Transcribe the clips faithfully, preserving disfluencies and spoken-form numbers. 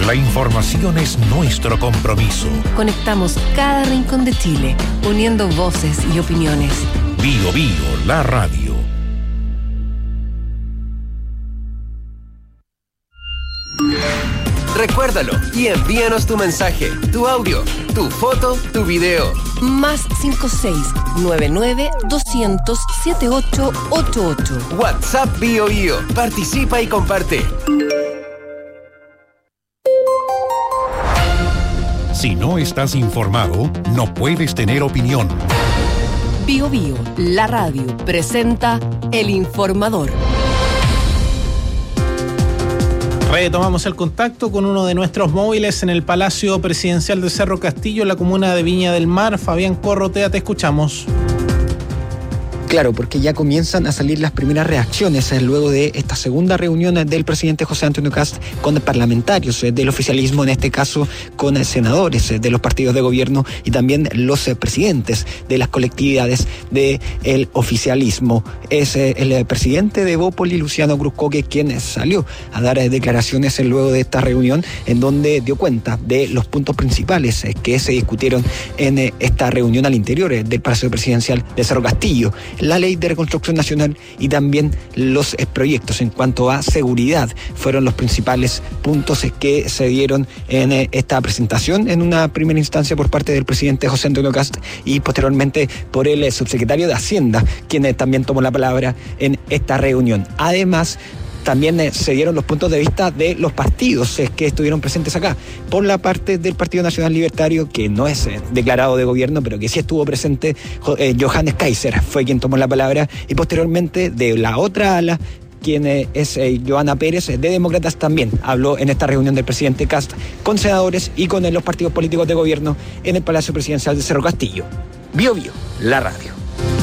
La información es nuestro compromiso. Conectamos cada rincón de Chile, uniendo voces y opiniones. Bio Bio, la radio. Recuérdalo y envíanos tu mensaje, tu audio, tu foto, tu video. Más cinco seis nueve nueve dos cero cero siete ocho ocho ocho. WhatsApp Bio Bio. Participa y comparte. Si no estás informado, no puedes tener opinión. Bio Bio, la radio, presenta El Informador. Retomamos el contacto con uno de nuestros móviles en el Palacio Presidencial de Cerro Castillo, en la comuna de Viña del Mar. Fabián Corrotea, te escuchamos. Claro, porque ya comienzan a salir las primeras reacciones eh, luego de esta segunda reunión del presidente José Antonio Kast con parlamentarios eh, del oficialismo, en este caso con eh, senadores eh, de los partidos de gobierno y también los eh, presidentes de las colectividades del oficialismo. Es eh, el eh, presidente de Bópoli, Luciano Cruzcoque, quien eh, salió a dar eh, declaraciones eh, luego de esta reunión, en donde dio cuenta de los puntos principales eh, que se discutieron en eh, esta reunión al interior eh, del Palacio Presidencial de Cerro Castillo. La ley de reconstrucción nacional y también los eh, proyectos en cuanto a seguridad fueron los principales puntos eh, que se dieron en eh, esta presentación, en una primera instancia por parte del presidente José Antonio Kast y posteriormente por el eh, subsecretario de Hacienda, quien eh, también tomó la palabra en esta reunión. Además, también eh, se dieron los puntos de vista de los partidos eh, que estuvieron presentes acá. Por la parte del Partido Nacional Libertario, que no es eh, declarado de gobierno, pero que sí estuvo presente, eh, Johannes Kaiser fue quien tomó la palabra, y posteriormente de la otra ala, quien eh, es eh, Joana Pérez, eh, de Demócratas, también habló en esta reunión del presidente Kast con senadores y con eh, los partidos políticos de gobierno en el Palacio Presidencial de Cerro Castillo. Bio Bio, la radio.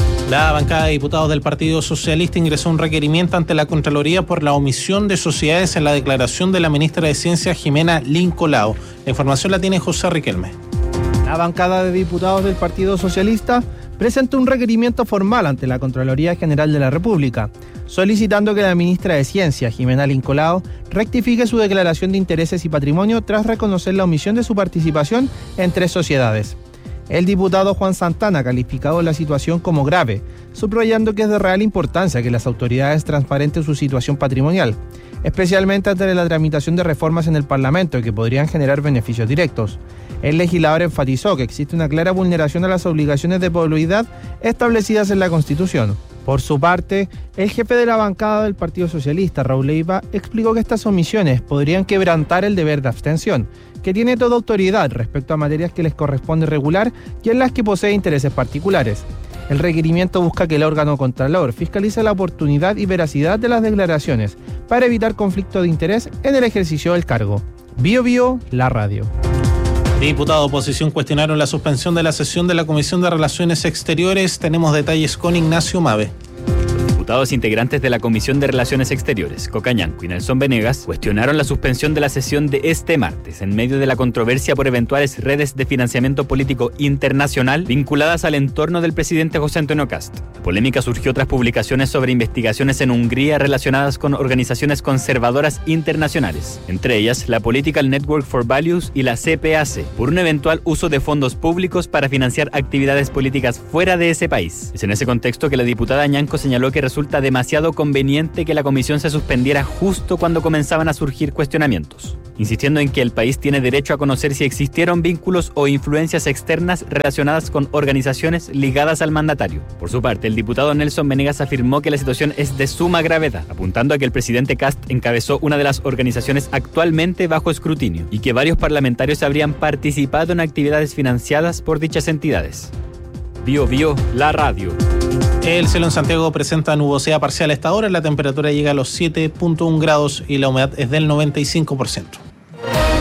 La bancada de diputados del Partido Socialista ingresó un requerimiento ante la Contraloría por la omisión de sociedades en la declaración de la ministra de Ciencia, Jimena Lincolao. La información la tiene José Riquelme. La bancada de diputados del Partido Socialista presentó un requerimiento formal ante la Contraloría General de la República, solicitando que la ministra de Ciencia, Jimena Lincolao, rectifique su declaración de intereses y patrimonio tras reconocer la omisión de su participación en tres sociedades. El diputado Juan Santana ha calificado la situación como grave, subrayando que es de real importancia que las autoridades transparenten su situación patrimonial, especialmente ante la tramitación de reformas en el Parlamento que podrían generar beneficios directos. El legislador enfatizó que existe una clara vulneración a las obligaciones de probidad establecidas en la Constitución. Por su parte, el jefe de la bancada del Partido Socialista, Raúl Leiva, explicó que estas omisiones podrían quebrantar el deber de abstención, que tiene toda autoridad respecto a materias que les corresponde regular y en las que posee intereses particulares. El requerimiento busca que el órgano contralor fiscalice la oportunidad y veracidad de las declaraciones para evitar conflicto de interés en el ejercicio del cargo. Bio Bio, la radio. Diputados de oposición cuestionaron la suspensión de la sesión de la Comisión de Relaciones Exteriores. Tenemos detalles con Ignacio Mave. Diputados integrantes de la Comisión de Relaciones Exteriores, Cocañanco y Nelson Venegas, cuestionaron la suspensión de la sesión de este martes en medio de la controversia por eventuales redes de financiamiento político internacional vinculadas al entorno del presidente José Antonio Kast. La polémica surgió tras publicaciones sobre investigaciones en Hungría relacionadas con organizaciones conservadoras internacionales, entre ellas la Political Network for Values y la C P A C, por un eventual uso de fondos públicos para financiar actividades políticas fuera de ese país. Es en ese contexto que la diputada Ñanco señaló que resulta Resulta demasiado conveniente que la comisión se suspendiera justo cuando comenzaban a surgir cuestionamientos, insistiendo en que el país tiene derecho a conocer si existieron vínculos o influencias externas relacionadas con organizaciones ligadas al mandatario. Por su parte, el diputado Nelson Venegas afirmó que la situación es de suma gravedad, apuntando a que el presidente Kast encabezó una de las organizaciones actualmente bajo escrutinio y que varios parlamentarios habrían participado en actividades financiadas por dichas entidades. Bio Bio, la radio. El cielo en Santiago presenta nubosidad parcial a esta hora, la temperatura llega a los siete punto uno grados y la humedad es del noventa y cinco por ciento.